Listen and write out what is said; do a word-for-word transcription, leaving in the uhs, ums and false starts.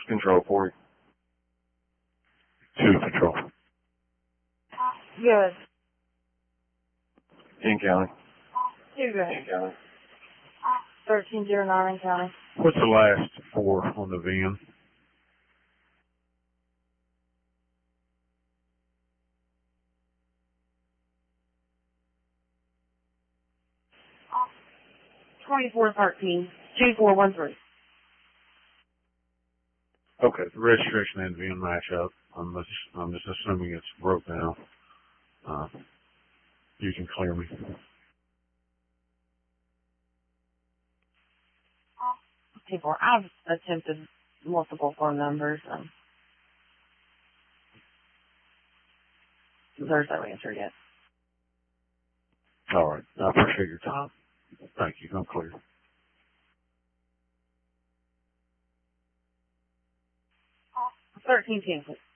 Control forty. Two control. Good. In county. Two good. In county. thirteen zero nine in county. What's the last four on the V I N? twenty-four thirteen. two four one three. Okay, the registration and V I N match up. I'm just, I'm just assuming it's broke down. Uh, you can clear me. People, I've attempted multiple phone numbers. Um, there's no answer yet. All right, I appreciate your time. Thank you. I'm clear. thirteen ten, please.